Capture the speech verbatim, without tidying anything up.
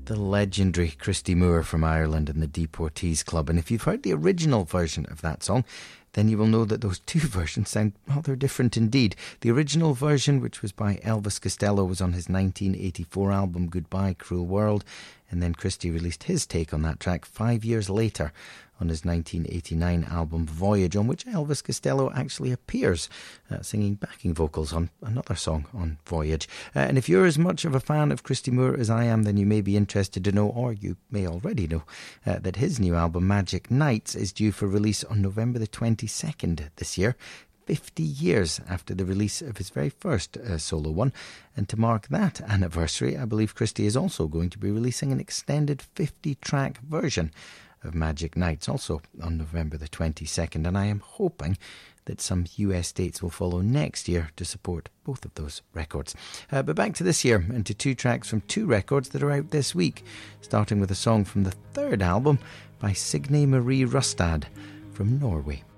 The legendary Christy Moore from Ireland and the Deportees Club. And if you've heard the original version of that song, then you will know that those two versions sound rather different indeed. The original version, which was by Elvis Costello, was on his nineteen eighty-four album Goodbye Cruel World, and then Christy released his take on that track five years later on his nineteen eighty-nine album Voyage, on which Elvis Costello actually appears, uh, singing backing vocals on another song on Voyage. Uh, and if you're as much of a fan of Christy Moore as I am, then you may be interested to know, or you may already know, uh, that his new album Magic Nights is due for release on November the twenty-second this year, fifty years after the release of his very first uh, solo one. And to mark that anniversary, I believe Christy is also going to be releasing an extended fifty-track version of Magic Nights, also on November the twenty-second, and I am hoping that some U S dates will follow next year to support both of those records. Uh, but back to this year, and to two tracks from two records that are out this week, starting with a song from the third album by Signe Marie Rustad from Norway.